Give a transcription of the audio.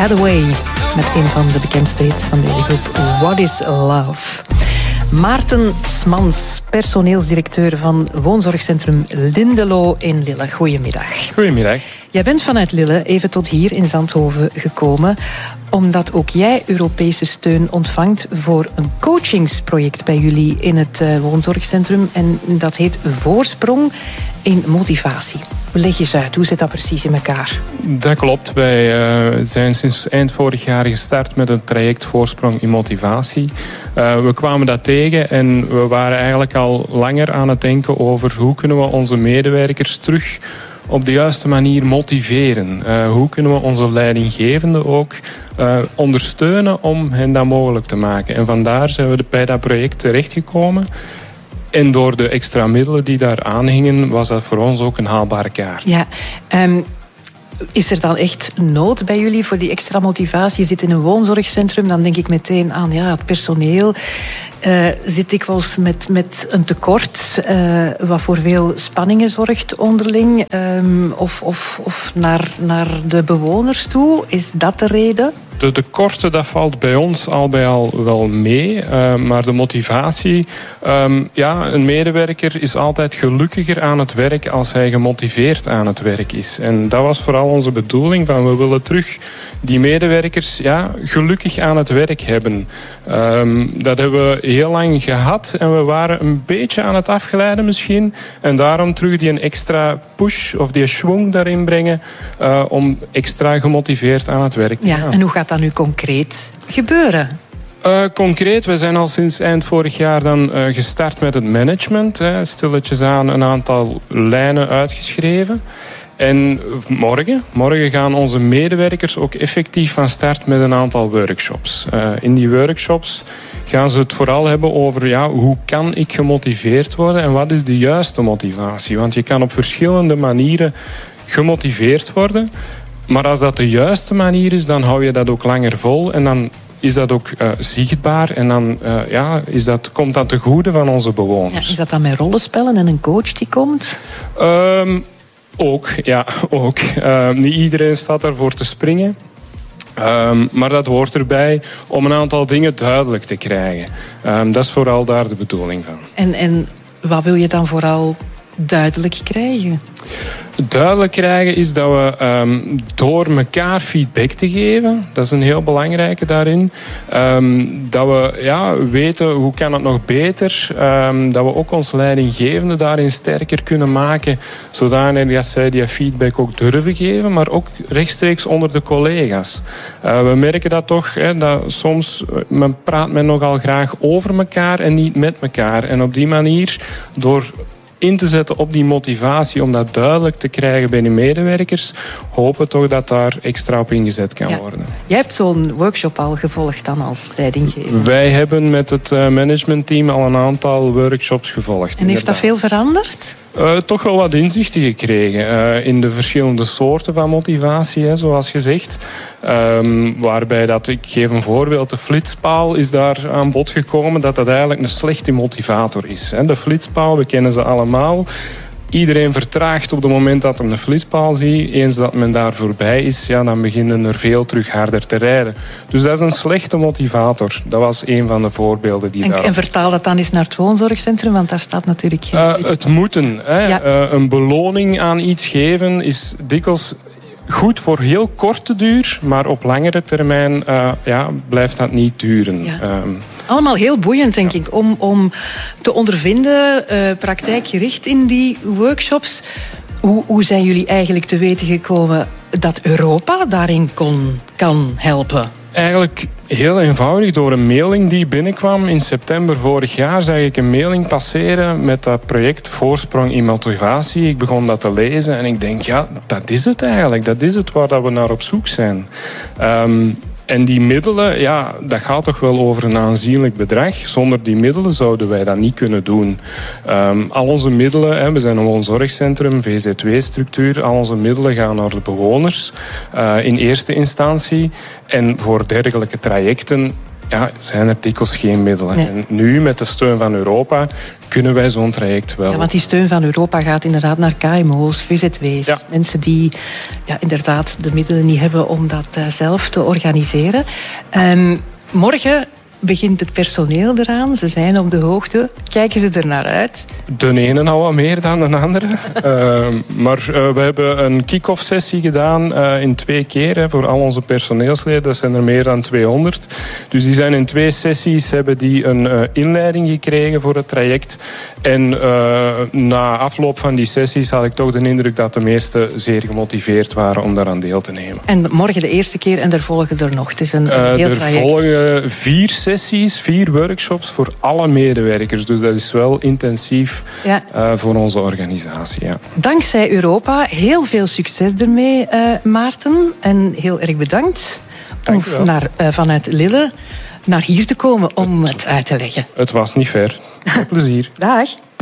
Hathaway met een van de bekendste hits van deze groep, What is Love. Maarten Smans, personeelsdirecteur van woonzorgcentrum Lindelo in Lille. Goedemiddag. Goedemiddag. Jij bent vanuit Lille even tot hier in Zandhoven gekomen, omdat ook jij Europese steun ontvangt voor een coachingsproject bij jullie in het woonzorgcentrum. En dat heet Voorsprong in Motivatie. Leg eens uit, hoe zit dat precies in elkaar? Dat klopt. Wij zijn sinds eind vorig jaar gestart met een traject Voorsprong in Motivatie. We kwamen dat tegen en we waren eigenlijk al langer aan het denken over hoe kunnen we onze medewerkers terug op de juiste manier motiveren. Hoe kunnen we onze leidinggevenden ook ondersteunen om hen dat mogelijk te maken. En vandaar zijn we bij dat project terechtgekomen. En door de extra middelen die daar aanhingen, was dat voor ons ook een haalbare kaart. Ja, is er dan echt nood bij jullie voor die extra motivatie? Je zit in een woonzorgcentrum, dan denk ik meteen aan het personeel. Zit dikwijls met een tekort, wat voor veel spanningen zorgt onderling, of naar de bewoners toe? Is dat de reden? De tekorten, dat valt bij ons al bij al wel mee. Maar de motivatie... een medewerker is altijd gelukkiger aan het werk als hij gemotiveerd aan het werk is. En dat was vooral onze bedoeling. Van we willen terug die medewerkers gelukkig aan het werk hebben. Dat hebben we heel lang gehad. En we waren een beetje aan het afglijden misschien. En daarom terug die een extra push of die schwung daarin brengen. Om extra gemotiveerd aan het werk te gaan. En hoe gaat dat nu concreet gebeuren? Concreet, wij zijn al sinds eind vorig jaar dan gestart met het management. Stilletjes aan een aantal lijnen uitgeschreven. En morgen gaan onze medewerkers ook effectief van start met een aantal workshops. In die workshops gaan ze het vooral hebben over hoe kan ik gemotiveerd worden en wat is de juiste motivatie. Want je kan op verschillende manieren gemotiveerd worden. Maar als dat de juiste manier is, dan hou je dat ook langer vol. En dan is dat ook zichtbaar. En dan komt dat ten goede van onze bewoners. Ja, is dat dan met rollenspellen en een coach die komt? Ook. Niet iedereen staat daarvoor te springen. Maar dat hoort erbij om een aantal dingen duidelijk te krijgen. Dat is vooral daar de bedoeling van. En wat wil je dan vooral duidelijk krijgen? Duidelijk krijgen is dat we door elkaar feedback te geven, dat is een heel belangrijke daarin, dat we weten hoe kan het nog beter, dat we ook ons leidinggevende daarin sterker kunnen maken, zodanig dat zij die feedback ook durven geven, maar ook rechtstreeks onder de collega's. We merken dat toch, dat soms praat men nogal graag over elkaar en niet met elkaar. En op die manier, door in te zetten op die motivatie om dat duidelijk te krijgen bij de medewerkers, hopen toch dat daar extra op ingezet kan worden. Jij hebt zo'n workshop al gevolgd dan als leidinggever? Wij hebben met het managementteam al een aantal workshops gevolgd. En heeft dat veel veranderd? Toch wel wat inzichten gekregen in de verschillende soorten van motivatie, zoals gezegd. Waarbij dat, ik geef een voorbeeld, de flitspaal is daar aan bod gekomen dat eigenlijk een slechte motivator is. De flitspaal, we kennen ze allemaal. Iedereen vertraagt op het moment dat men een flitspaal ziet. Eens dat men daar voorbij is, dan beginnen er veel terug harder te rijden. Dus dat is een slechte motivator. Dat was een van de voorbeelden die daar... En vertaal dat dan eens naar het woonzorgcentrum, want daar staat natuurlijk geen flitspaal. Het moeten. Een beloning aan iets geven is dikwijls goed voor heel korte duur, maar op langere termijn blijft dat niet duren. Ja. Allemaal heel boeiend, denk ik, om te ondervinden, praktijkgericht in die workshops. Hoe zijn jullie eigenlijk te weten gekomen dat Europa daarin kan helpen? Eigenlijk heel eenvoudig. Door een mailing die binnenkwam in september vorig jaar zag ik een mailing passeren met dat project Voorsprong in Motivatie. Ik begon dat te lezen en ik denk, dat is het eigenlijk. Dat is het waar we naar op zoek zijn. En die middelen, dat gaat toch wel over een aanzienlijk bedrag. Zonder die middelen zouden wij dat niet kunnen doen. Al onze middelen, we zijn een woonzorgcentrum, VZW-structuur, al onze middelen gaan naar de bewoners in eerste instantie. En voor dergelijke trajecten zijn er dikwijls geen middelen. Nee. En nu, met de steun van Europa, kunnen wij zo'n traject wel. Ja, want die steun van Europa gaat inderdaad naar KMO's, VZW's. Ja. Mensen die inderdaad de middelen niet hebben om dat zelf te organiseren. Morgen begint het personeel eraan. Ze zijn op de hoogte. Kijken ze er naar uit? De ene al wat meer dan de andere. Maar we hebben een kick-off sessie gedaan in 2 keer voor al onze personeelsleden. Dat zijn er meer dan 200. Dus die zijn in 2 sessies hebben die een inleiding gekregen voor het traject. En na afloop van die sessies had ik toch de indruk dat de meesten zeer gemotiveerd waren om daaraan deel te nemen. En morgen de eerste keer en er volgen er nog. Het is een heel traject. Er volgen 4 sessies, 4 workshops voor alle medewerkers. Dus dat is wel intensief voor onze organisatie. Ja. Dankzij Europa. Heel veel succes ermee, Maarten. En heel erg bedankt om vanuit Lille naar hier te komen om het uit te leggen. Het was niet ver. Met plezier. Dag.